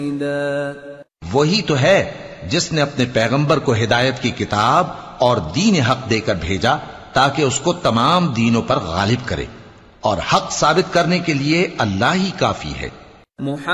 वही तो है जिसने अपने पैगंबर को हिदायत की किताब और दीन हक देकर भेजा ताकि उसको तमाम दीनों पर गालिब करे, और हक साबित करने के लिए अल्लाह ही काफी है।